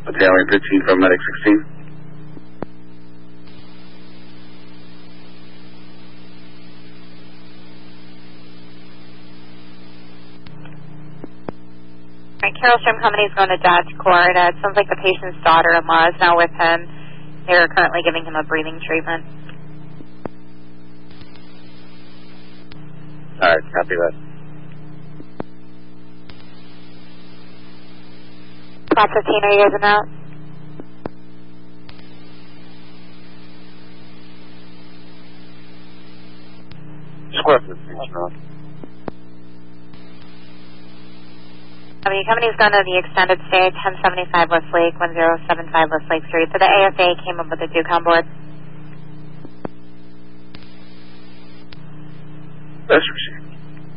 Battalion 15 from Medic 16. Carroll Stream Company is going to Dad's Court. It sounds like the patient's daughter-in-law is now with him. They're currently giving him a breathing treatment. All right, copy that. Class 15, are you guys in out? Square 15, out. Company's going to the extended stay, 1075 West Lake, 1075 West Lake Street. So the AFA came up with a Duke on board. That's received.